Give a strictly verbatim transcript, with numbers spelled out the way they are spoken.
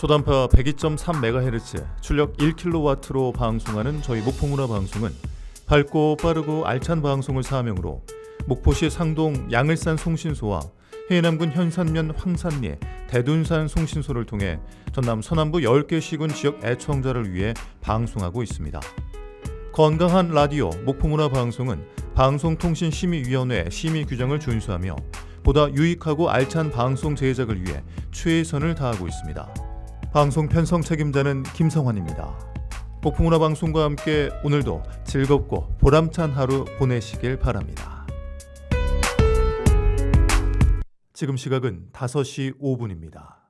초단파 백이 점 삼 메가헤르츠, 출력 일 킬로와트로 방송하는 저희 목포문화방송은 밝고 빠르고 알찬 방송을 사명으로 목포시 상동 양을산 송신소와 해남군 현산면 황산리의 대둔산 송신소를 통해 전남 서남부 열 개 시군 지역 애청자를 위해 방송하고 있습니다. 건강한 라디오 목포문화방송은 방송통신심의위원회 심의 규정을 준수하며 보다 유익하고 알찬 방송 제작을 위해 최선을 다하고 있습니다. 방송 편성 책임자는 김성환입니다. 목포문화방송과 함께 오늘도 즐겁고 보람찬 하루 보내시길 바랍니다. 지금 시각은 다섯 시 오 분입니다.